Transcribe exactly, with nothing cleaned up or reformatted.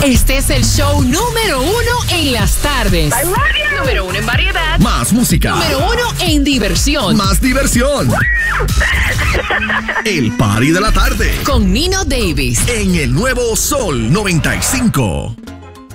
Este es el show número uno en las tardes. I love you. Número uno en variedad. Más música. Número uno en diversión. Más diversión. El party de la tarde. Con Nino Davis. En el nuevo Sol noventa y cinco.